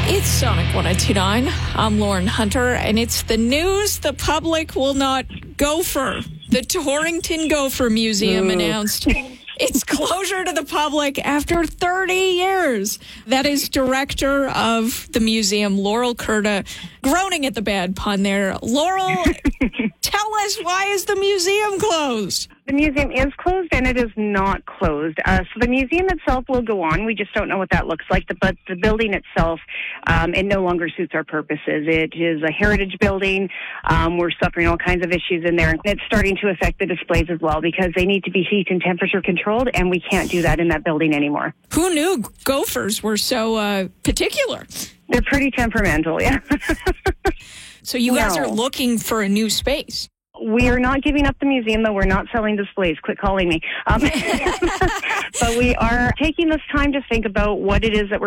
It's Sonic 102.9. I'm Lauren Hunter, and it's the news the public will not gopher. The Torrington Gopher Museum announced its closure to the public after 30 years. That is director of the museum, Laurel Curta, groaning at the bad pun there. Laurel, tell us, why is the museum closed? The museum is closed, and it is not closed. So the museum itself will go on. We just don't know what that looks like. But the building itself, it no longer suits our purposes. It is a heritage building. We're suffering all kinds of issues in there. And it's starting to affect the displays as well because they need to be heat and temperature controlled, and we can't do that in that building anymore. Who knew gophers were so particular? They're pretty temperamental, yeah. So you guys are looking for a new space. We are not giving up the museum, though. We're not selling displays. Quit calling me. But we are taking this time to think about what it is that we're